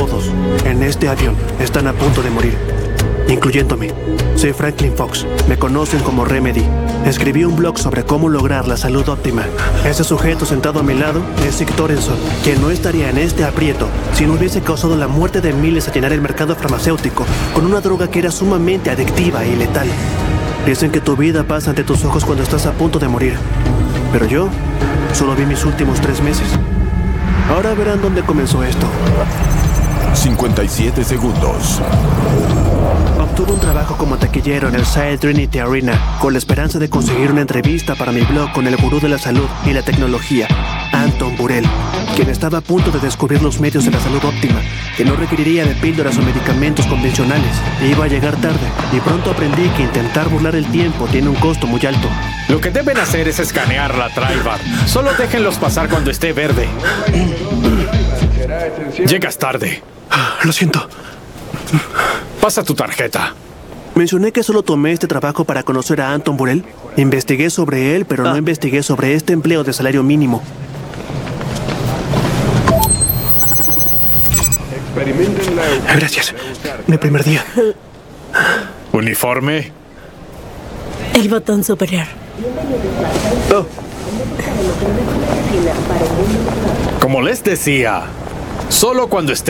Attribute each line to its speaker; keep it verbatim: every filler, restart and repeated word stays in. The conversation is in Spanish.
Speaker 1: Todos, en este avión, están a punto de morir, incluyéndome. Soy Franklin Fox. Me conocen como Remedy. Escribí un blog sobre cómo lograr la salud óptima. Ese sujeto sentado a mi lado es Sig Torenson, quien no estaría en este aprieto si no hubiese causado la muerte de miles a llenar el mercado farmacéutico con una droga que era sumamente adictiva y letal. Dicen que tu vida pasa ante tus ojos cuando estás a punto de morir. Pero yo solo vi mis últimos tres meses. Ahora verán dónde comenzó esto.
Speaker 2: cincuenta y siete segundos.
Speaker 1: Obtuve un trabajo como taquillero en el Side Trinity Arena con la esperanza de conseguir una entrevista para mi blog con el gurú de la salud y la tecnología, Anton Burrell, quien estaba a punto de descubrir los medios de la salud óptima, que no requeriría de píldoras o medicamentos convencionales. Iba a llegar tarde y pronto aprendí que intentar burlar el tiempo tiene un costo muy alto.
Speaker 3: Lo que deben hacer es escanear la Tribar. Solo déjenlos pasar cuando esté verde. Llegas tarde.
Speaker 1: Lo siento.
Speaker 3: Pasa tu tarjeta.
Speaker 1: Mencioné que solo tomé este trabajo para conocer a Anton Burrell. Investigué sobre él, pero no investigué sobre este empleo de salario mínimo. Gracias. Mi primer día.
Speaker 3: ¿Uniforme?
Speaker 4: El botón superior.
Speaker 1: Oh.
Speaker 3: Como les decía, solo cuando esté